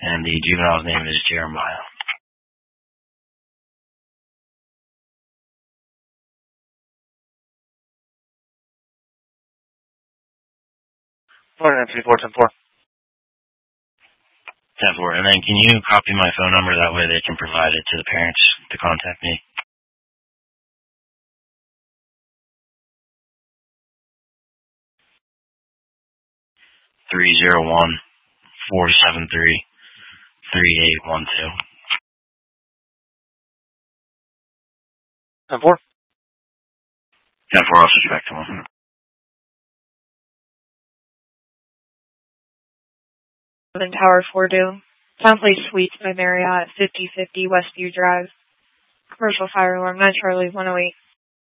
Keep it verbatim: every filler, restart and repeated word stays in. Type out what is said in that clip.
and the juvenile's name is Jeremiah. Morning, three four ten four. ten four, and then can you copy my phone number? That way they can provide it to the parents to contact me. three zero one, four seven three, three eight one two. ten four. ten four, I'll switch back to one. Tower four Doom. Town Place Suites by Marriott, fifty fifty Westview Drive. Commercial fire alarm, nine Charlie one oh eight.